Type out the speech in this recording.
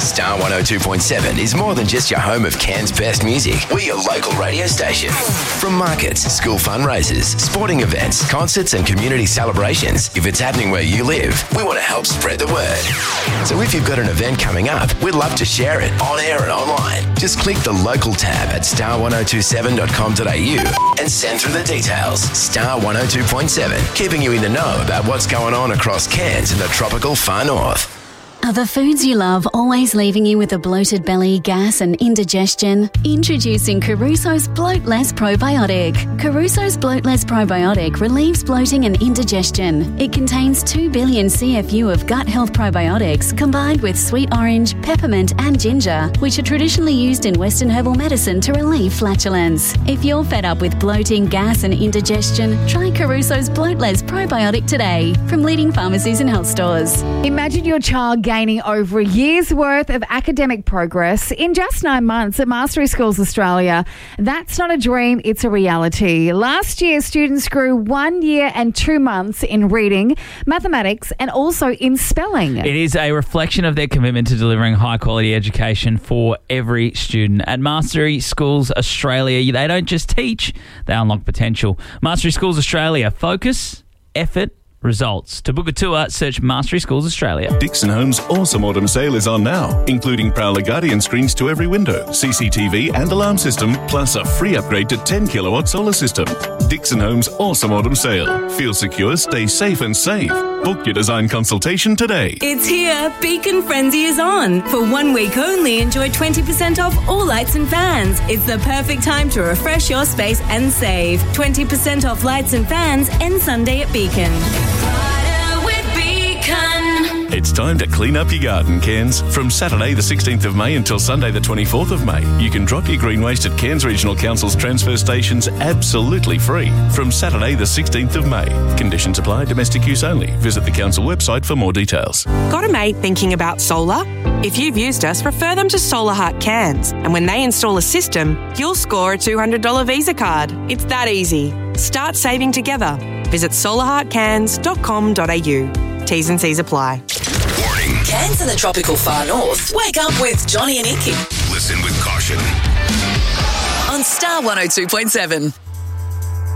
Star 102.7 is more than just your home of Cairns' best music. We're your local radio station. From markets, school fundraisers, sporting events, concerts and community celebrations, if it's happening where you live, we want to help spread the word. So if you've got an event coming up, we'd love to share it on air and online. Just click the local tab at star1027.com.au and send through the details. Star 102.7, keeping you in the know about what's going on across Cairns and the tropical far north. Are the foods you love always leaving you with a bloated belly, gas and indigestion? Introducing Caruso's Bloat Less Probiotic. Caruso's Bloat Less Probiotic relieves bloating and indigestion. It contains 2 billion CFU of gut health probiotics combined with sweet orange, peppermint and ginger, which are traditionally used in Western herbal medicine to relieve flatulence. If you're fed up with bloating, gas and indigestion, try Caruso's Bloat Less Probiotic today from leading pharmacies and health stores. Imagine your child gaining over a year's worth of academic progress in just 9 months at Mastery Schools Australia. That's not a dream, it's a reality. Last year, students grew 1 year and 2 months in reading, mathematics, and also in spelling. It is a reflection of their commitment to delivering high-quality education for every student. At Mastery Schools Australia, they don't just teach, they unlock potential. Mastery Schools Australia, focus, effort, results. To book a tour, search Mastery Schools Australia. Dixon Homes' awesome autumn sale is on now, including Prowler Guardian screens to every window, CCTV and alarm system, plus a free upgrade to 10 kilowatt solar system. Dixon Homes' awesome autumn sale. Feel secure, stay safe and save. Book your design consultation today. It's here. Beacon Frenzy is on. For 1 week only, enjoy 20% off all lights and fans. It's the perfect time to refresh your space and save. 20% off lights and fans end Sunday at Beacon. It's time to clean up your garden, Cairns. From Saturday the 16th of May until Sunday the 24th of May, you can drop your green waste at Cairns Regional Council's transfer stations absolutely free. From Saturday the 16th of May. Conditions apply, domestic use only. Visit the council website for more details. Got a mate thinking about solar? If you've used us, refer them to Solar Heart Cairns. And when they install a system, you'll score a $200 Visa card. It's that easy. Start saving together. Visit solarheartcairns.com.au. T's and C's apply. Warning. Cairns and the tropical far north. Wake up with Johnny and Icky. Listen with caution. On Star 102.7.